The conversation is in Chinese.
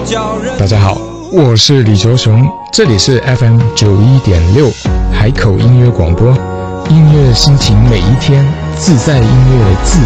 大家好，我是李卓雄，这里是 FM 91.6海口音乐广播，音乐心情每一天，自在音乐自